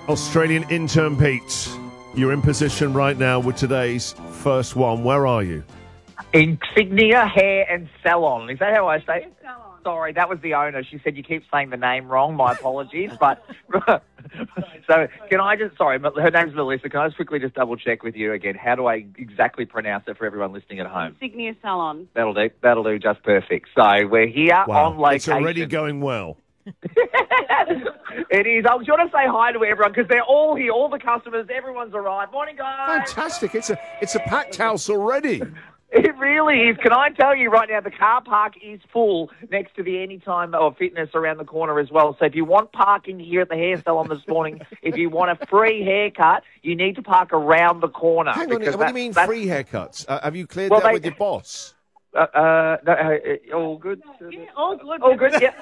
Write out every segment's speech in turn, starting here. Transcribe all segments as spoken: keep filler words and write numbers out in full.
Australian intern Pete, you're in position right now with today's first one. Where are you? Insignia Hair and Salon. Is that how I say it? Sorry, that was the owner. She said you keep saying the name wrong. My apologies. But so can I just, sorry, her name's Melissa. Can I just quickly just double check with you again? How do I exactly pronounce it for everyone listening at home? Insignia Salon. That'll do. That'll do just perfect. So we're here Wow. on location. It's already going well. It is. I was going to say hi to everyone because they're all here. All the customers, everyone's arrived. Morning, guys. Fantastic. It's a it's a packed house already. It really is. Can I tell you right now, the car park is full next to the Anytime or Fitness around the corner as well. So if you want parking here at the hair salon this morning, if you want a free haircut, you need to park around the corner. Hang on, what do you mean free haircuts? Uh, have you cleared Well, that they- with your boss? Uh, uh, no, uh, all good? Yeah, all good. All good, yeah.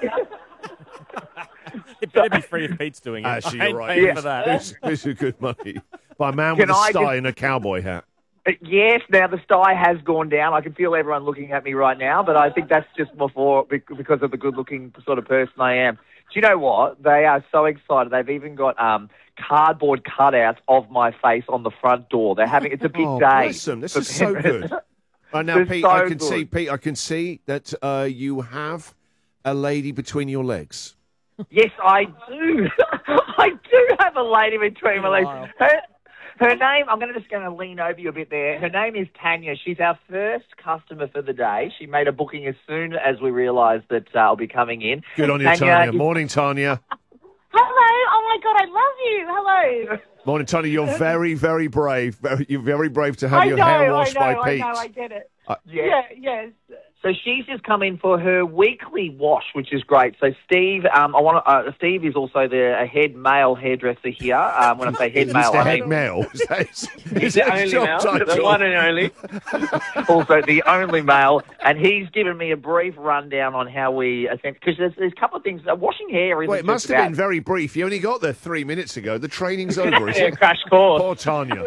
It better be free if Pete's doing it. Actually, I you're ain't right. paying Yeah. for that. This, this is good money. By a man Can with a I sty just- and a cowboy hat. Uh, Yes, now the sty has gone down. I can feel everyone looking at me right now, but I think that's just before because of the good-looking sort of person I am. Do you know what? They are so excited. They've even got um, cardboard cutouts of my face on the front door. They're having it's a big Oh, day. bless them. This for is so Penrith. good. Right now, They're Pete, so I can good. see, Pete, I can see that uh, you have a lady between your legs. Yes, I do. I do have a lady between my legs. Wow. Her, her name, I'm gonna just going to lean over you a bit there. Her name is Tanya. She's our first customer for the day. She made a booking as soon as we realised that uh, I'll be coming in. Good on you, Tanya, Tanya. you- Morning, Tanya. Hello. Oh, my God. I love you. Hello. Morning, Tanya. You're very, very brave. Very, you're very brave to have I your know, hair washed I know, by I Pete. know. I get it. Uh, Yeah. Yeah, yes. So she's just come in for her weekly wash, which is great. So Steve, um, I want uh, Steve is also the a head male hairdresser here. Um, when I say head Is male, the I head mean male? Is that his, he's is the that his only job male, the title? one and only. Also the only male, and he's given me a brief rundown on how we because there's, there's a couple of things. Uh, washing hair isn't Well, it must just have about- been very brief. You only got there three minutes ago. The training's over, is Yeah, it? crash course. Poor Tanya.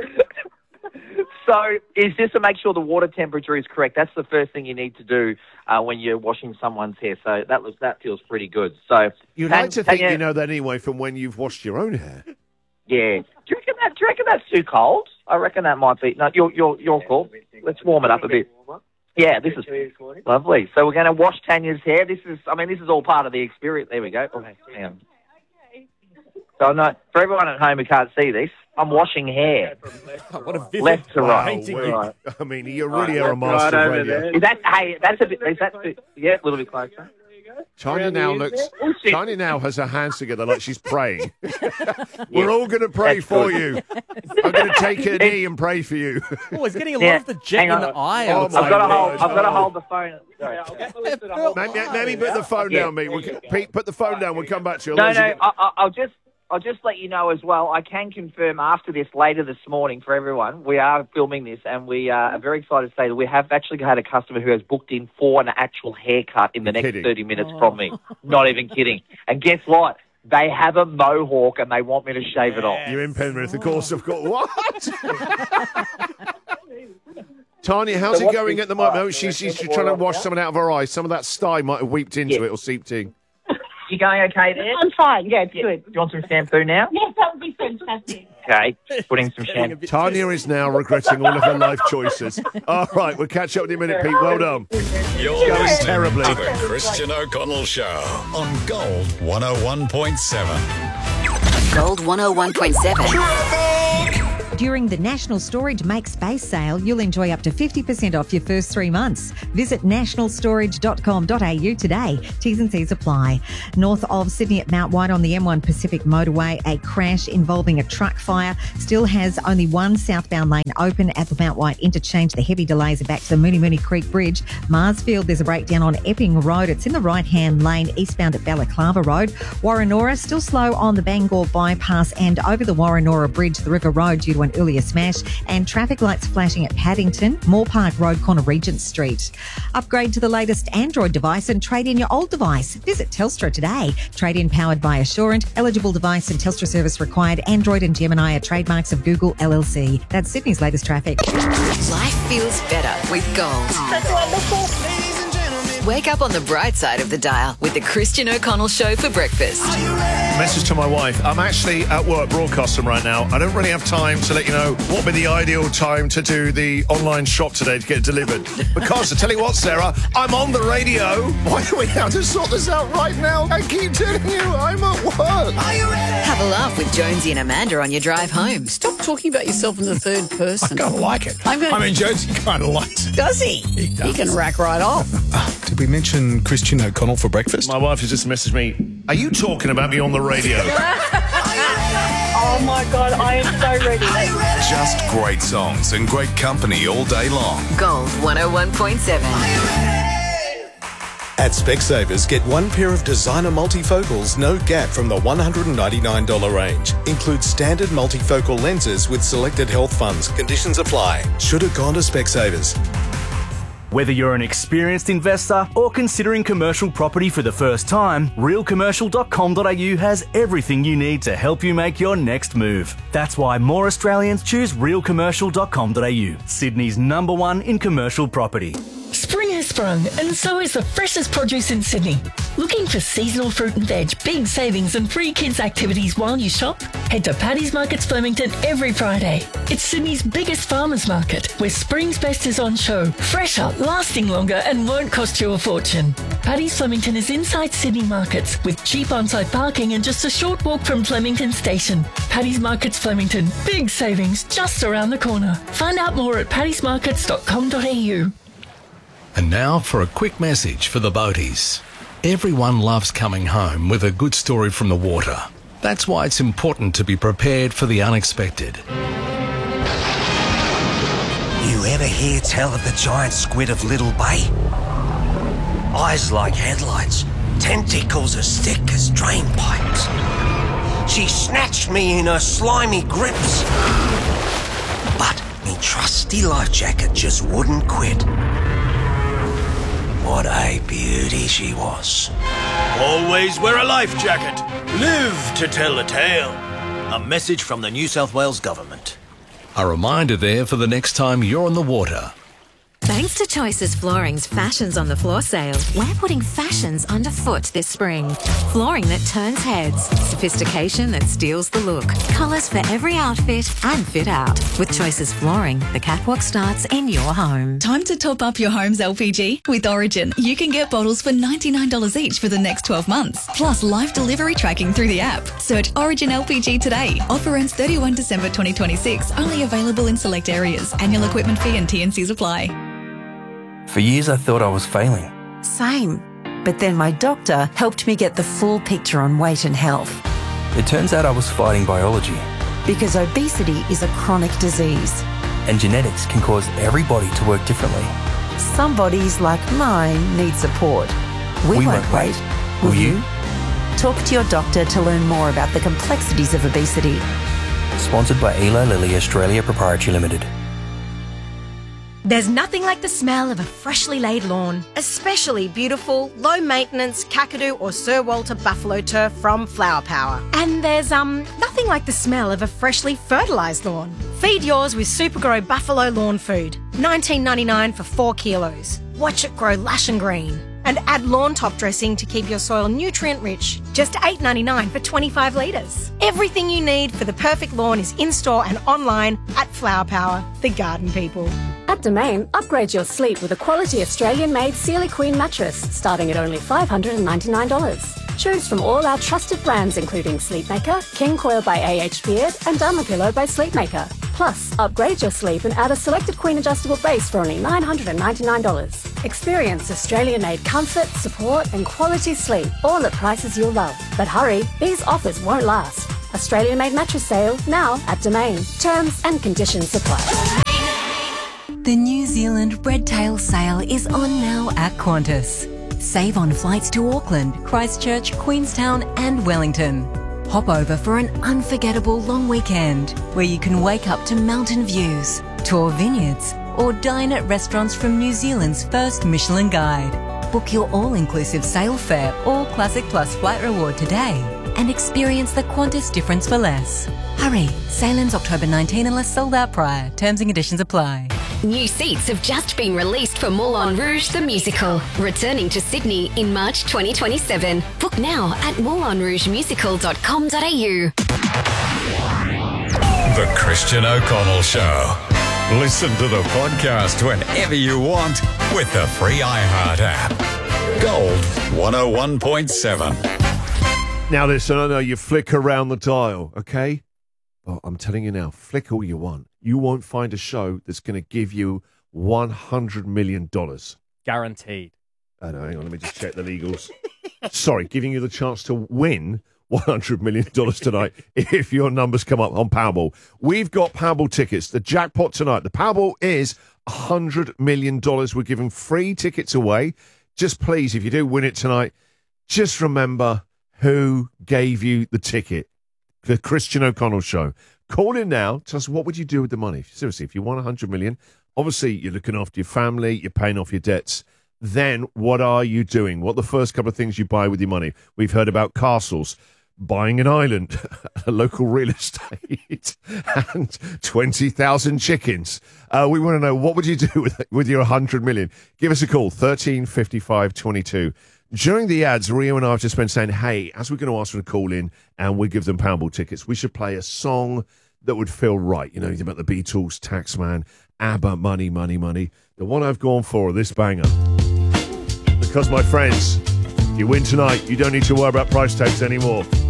So is just to make sure the water temperature is correct. That's the first thing you need to do uh, when you're washing someone's hair. So that looks that feels pretty good. So You'd Tan- like to think Tanya- you know that anyway from when you've washed your own hair. Yeah. Do you reckon that? Do you reckon that's too cold? I reckon that might be. No, you're you're you're cool. Let's warm it up a bit. Yeah, this is lovely. So we're going to wash Tanya's hair. This is, I mean, this is all part of the experience. There we go. Oh, hang on. So no, for everyone at home who can't see this, I'm washing hair. What a vivid Left to right. painting. we- Right. I mean, you really are a master right of over radio. there. Is that? Hey, that's a bit. Is that? Too, yeah, a little bit closer. Tanya now looks. Oh, shit. Tanya now has her hands together like she's praying. We're all going to pray That's for good. you. I'm going to take a knee and pray for you. Oh, he's getting a lot Yeah, of the jet hang in on. the eye. Oh, I would my say. I've got to God. hold. I've got to hold the phone. Sorry. Maybe, maybe put the phone Yeah. down, mate. We'll, Pete, put the phone down. We'll come back to you. No, Otherwise no. you get- I, I- I'll just. I'll just let you know as well. I can confirm after this later this morning for everyone. We are filming this, and we uh, are very excited to say that we have actually had a customer who has booked in for an actual haircut in the next kidding. thirty minutes from me. Not even kidding. And guess what? They have a mohawk, and they want me to shave it off. You're in Penrith, of course. Of course. What? Tanya, how's So it what's going this at the moment? part? Oh, she's, she's Yeah. trying to wash something out of her eyes. Some of that sty might have weeped into Yeah. it or seeped in. You going okay there? I'm fine. Yeah, it's good. Do you want some shampoo now? Yes, that would be fantastic. Okay. Putting some Getting a shampoo. bit Tanya is now regretting all of her life choices. All right, we'll catch up in a minute, Pete. Well done. You're going listening terribly. to the Christian O'Connell Show on Gold one oh one point seven. Gold one oh one point seven. During the National Storage Make Space sale, you'll enjoy up to fifty percent off your first three months. Visit national storage dot com dot a u today. T's and C's apply. North of Sydney at Mount White on the M one Pacific motorway, a crash involving a truck fire still has only one southbound lane open at the Mount White interchange. The heavy delays are back to the Mooney Mooney Creek Bridge. Marsfield, there's a breakdown on Epping Road. It's in the right-hand lane eastbound at Balaclava Road. Warrenora still slow on the Bangor bypass and over the Warrenora Bridge, the River Road, due to an earlier smash, and traffic lights flashing at Paddington, Moore Park Road, corner Regent Street. Upgrade to the latest Android device and trade in your old device. Visit Telstra today. Trade in powered by Assurant. Eligible device and Telstra service required. Android and Gemini are trademarks of Google L L C. That's Sydney's latest traffic. Life feels better with gold. That's wonderful. Wake up on the bright side of the dial with the Christian O'Connell Show for breakfast. Message to my wife. I'm actually at work broadcasting right now. I don't really have time to let you know what would be the ideal time to do the online shop today to get it delivered. Because, I tell you what, Sarah, I'm on the radio. Why do we have to sort this out right now? I keep telling you, I'm at work. Are you ready? Have a laugh with Jonesy and Amanda on your drive home. Stop talking about yourself in the third person. I kind of like it. I'm gonna... I mean, Jonesy kind of likes it. Does he? He does. He can rack right off. Uh, did we mention Christian O'Connell for breakfast? My wife has just messaged me. Are you talking about me on the radio? Oh my God, I am so ready. Just great songs and great company all day long. Gold one oh one point seven. At Specsavers, get one pair of designer multifocals, no gap from the one hundred ninety-nine dollars range. Includes standard multifocal lenses with selected health funds. Conditions apply. Should have gone to Specsavers. Whether you're an experienced investor or considering commercial property for the first time, real commercial dot com dot a u has everything you need to help you make your next move. That's why more Australians choose real commercial dot com dot a u, Sydney's number one in commercial property. Spring has sprung, and so is the freshest produce in Sydney. Looking for seasonal fruit and veg, big savings and free kids activities while you shop? Head to Paddy's Markets Flemington every Friday. It's Sydney's biggest farmers market, where spring's best is on show, fresher, lasting longer and won't cost you a fortune. Paddy's Flemington is inside Sydney markets, with cheap on-site parking and just a short walk from Flemington Station. Paddy's Markets Flemington, big savings just around the corner. Find out more at paddys markets dot com dot a u. And now for a quick message for the boaties. Everyone loves coming home with a good story from the water. That's why it's important to be prepared for the unexpected. You ever hear tell of the giant squid of Little Bay? Eyes like headlights, tentacles as thick as drain pipes. She snatched me in her slimy grips. But me trusty life jacket just wouldn't quit. What a beauty she was. Always wear a life jacket. Live to tell a tale. A message from the New South Wales Government. A reminder there for the next time you're on the water. Thanks to Choices Flooring's Fashions on the Floor sale, we're putting fashions underfoot this spring. Flooring that turns heads, sophistication that steals the look, colours for every outfit and fit out. With Choices Flooring, the catwalk starts in your home. Time to top up your home's L P G. With Origin, you can get bottles for ninety-nine dollars each for the next twelve months, plus live delivery tracking through the app. Search Origin L P G today. Offer ends thirty-first of December twenty twenty-six, only available in select areas. Annual equipment fee and T and Cs apply. For years I thought I was failing. Same. But then my doctor helped me get the full picture on weight and health. It turns out I was fighting biology. Because obesity is a chronic disease. And genetics can cause every body to work differently. Some bodies, like mine, need support. We, we won't, won't wait. wait. Will Will you? you? Talk to your doctor to learn more about the complexities of obesity. Sponsored by Eli Lilly Australia Proprietary Limited. There's nothing like the smell of a freshly laid lawn, especially beautiful, low-maintenance Kakadu or Sir Walter Buffalo turf from Flower Power. And there's um nothing like the smell of a freshly fertilised lawn. Feed yours with Supergrow Buffalo Lawn Food, nineteen ninety-nine for four kilos. Watch it grow lush and green. And add lawn top dressing to keep your soil nutrient-rich, just eight ninety-nine for twenty-five litres. Everything you need for the perfect lawn is in-store and online at Flower Power, the garden people. At Domain, upgrade your sleep with a quality Australian-made Sealy Queen mattress, starting at only five hundred ninety-nine dollars. Choose from all our trusted brands including Sleepmaker, King Coil by A H Beard, and Dermapillow by Sleepmaker. Plus, upgrade your sleep and add a selected queen adjustable base for only nine hundred ninety-nine dollars. Experience Australian-made comfort, support, and quality sleep, all at prices you'll love. But hurry, these offers won't last. Australian-made mattress sale now at Domain. Terms and conditions apply. The New Zealand Redtail sale is on now at Qantas. Save on flights to Auckland, Christchurch, Queenstown and Wellington. Hop over for an unforgettable long weekend where you can wake up to mountain views, tour vineyards or dine at restaurants from New Zealand's first Michelin Guide. Book your all-inclusive sail fare or Classic Plus flight reward today and experience the Qantas difference for less. Hurry, sail ends October nineteenth unless sold out prior. Terms and conditions apply. New seats have just been released for Moulin Rouge the Musical, returning to Sydney in March twenty twenty-seven. Book now at moulin rouge musical dot com dot a u. The Christian O'Connell Show. Listen to the podcast whenever you want with the free iHeart app. Gold one oh one point seven. Now listen, I know you flick around the dial, okay? Well, I'm telling you now, flick all you want. You won't find a show that's going to give you one hundred million dollars. Guaranteed. Oh, no, hang on, let me just check the legals. Sorry, giving you the chance to win one hundred million dollars tonight if your numbers come up on Powerball. We've got Powerball tickets. The jackpot tonight. The Powerball is one hundred million dollars. We're giving free tickets away. Just please, if you do win it tonight, just remember who gave you the ticket. The Christian O'Connell Show. Call in now. Tell us, what would you do with the money? Seriously, if you won one hundred million dollars, obviously you're looking after your family, you're paying off your debts. Then what are you doing? What are the first couple of things you buy with your money? We've heard about castles, buying an island, a local real estate, and twenty thousand chickens. Uh, we want to know, what would you do with, with your one hundred million dollars? Give us a call, thirteen fifty-five twenty-two. During the ads, Rio and I have just been saying, hey, as we're going to ask for a call in and we give them Powerball tickets, we should play a song that would feel right. You know, about the Beatles, Taxman, ABBA, Money, Money, Money. The one I've gone for, this banger. Because, my friends, if you win tonight, you don't need to worry about price tags anymore.